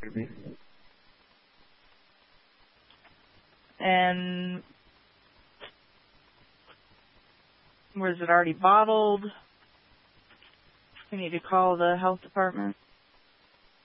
And was it already bottled? We need to call the health department.